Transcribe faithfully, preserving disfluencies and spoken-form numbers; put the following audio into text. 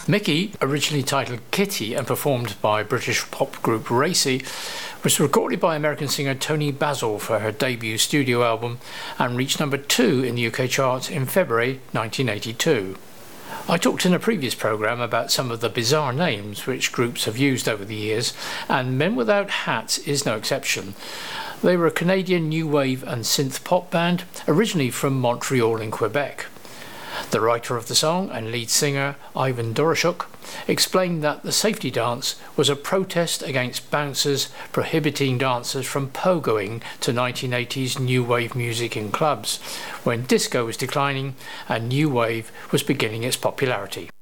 Mickey, originally titled Kitty and performed by British pop group Racy, was recorded by American singer Toni Basil for her debut studio album and reached number two in the U K charts in February nineteen eighty-two. I talked in a previous programme about some of the bizarre names which groups have used over the years, and Men Without Hats is no exception. They were a Canadian new wave and synth pop band, originally from Montreal in Quebec. The writer of the song and lead singer, Ivan Doroschuk, explained that the safety dance was a protest against bouncers prohibiting dancers from pogoing to nineteen eighties new wave music in clubs, when disco was declining and new wave was beginning its popularity.